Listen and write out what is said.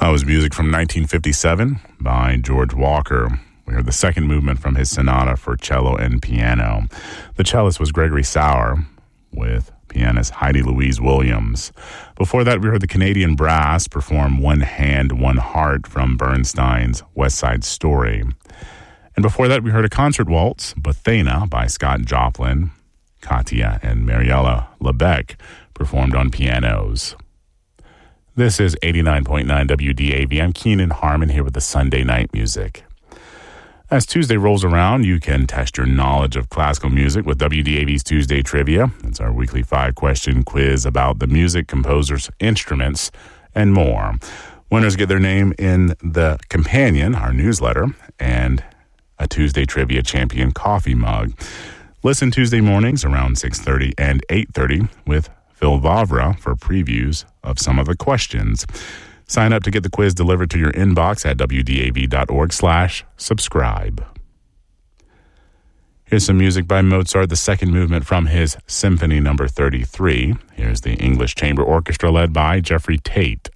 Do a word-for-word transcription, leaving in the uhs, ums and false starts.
That was music from nineteen fifty-seven by George Walker. We heard the second movement from his sonata for cello and piano. The cellist was Gregory Sauer, with pianist Heidi Louise Williams. Before that, we heard the Canadian Brass perform One Hand, One Heart from Bernstein's West Side Story. And before that, we heard a concert waltz, Bothena, by Scott Joplin. Katia and Mariella Lebec performed on pianos. This is eighty-nine point nine W D A V. I'm Keenan Harmon here with the Sunday Night Music. As Tuesday rolls around, you can test your knowledge of classical music with W D A V's Tuesday Trivia. It's our weekly five-question quiz about the music, composers, instruments, and more. Winners get their name in the Companion, our newsletter, and a Tuesday Trivia Champion coffee mug. Listen Tuesday mornings around six thirty and eight thirty with Phil Vavra for previews of some of the questions. Sign up to get the quiz delivered to your inbox at W D A V dot org slash subscribe. Here's some music by Mozart, the second movement from his Symphony number thirty-three. Here's the English Chamber Orchestra led by Jeffrey Tate.